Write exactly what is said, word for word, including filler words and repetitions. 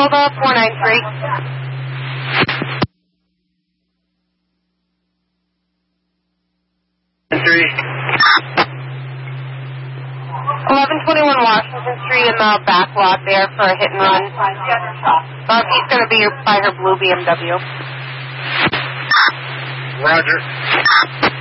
Delta four nine three. Three. eleven twenty-one Washington Street in the back lot there for a hit and run. Uh, he's going to be by her blue B M W. Roger.